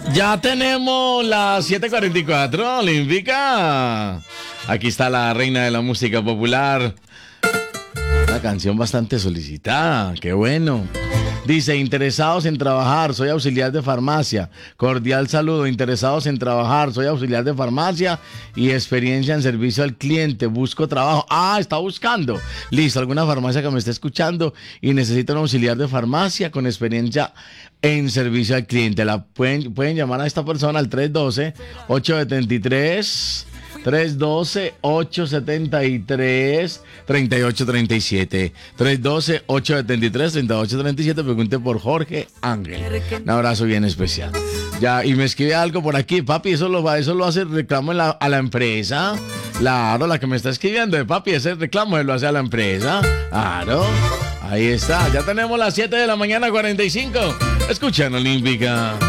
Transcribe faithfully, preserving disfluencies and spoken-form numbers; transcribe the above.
Ya tenemos las siete cuarenta y cuatro, Olímpica. Aquí está la reina de la música popular. Una canción bastante solicitada, qué bueno. Dice, interesados en trabajar, soy auxiliar de farmacia. Cordial saludo, interesados en trabajar, soy auxiliar de farmacia y experiencia en servicio al cliente. Busco trabajo. Ah, está buscando. Listo, alguna farmacia que me esté escuchando y necesita un auxiliar de farmacia con experiencia en servicio al cliente. La pueden, pueden llamar a esta persona al tres uno dos, ocho siete tres, tres uno dos, ocho siete tres, tres ocho tres siete. tres uno dos, ocho siete tres, tres ocho tres siete. Pregunte por Jorge Ángel. Un abrazo bien especial. Ya, y me escribe algo por aquí. Papi, eso lo, eso lo hace reclamo en la, a la empresa. Claro, la que me está escribiendo de papi, ese reclamo lo hace a la empresa. Claro. Ahí está. Ya tenemos las siete de la mañana, cuarenta y cinco. Escuchan Olímpica.